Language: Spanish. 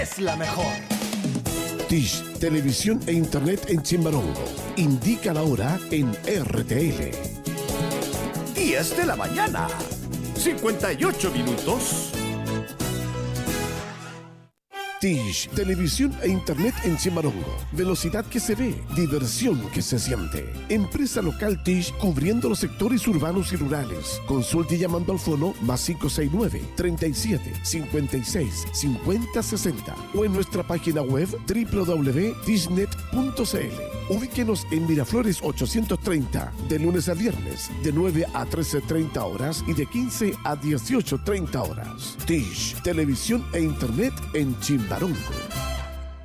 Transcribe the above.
es la mejor. Dish, televisión e internet en Chimbarongo. Indica la hora en RTL. 10 de la mañana, 58 minutos. Dish, televisión e internet en Chimbarongo. Velocidad que se ve, diversión que se siente. Empresa local Dish cubriendo los sectores urbanos y rurales. Consulte llamando al fono +569 37 56 50 60 o en nuestra página web www.dishnet.cl. Ubíquenos en Miraflores 830, de lunes a viernes, de 9 a 13:30 horas y de 15 a 18:30 horas. Dish, televisión e internet en Chimbarongo.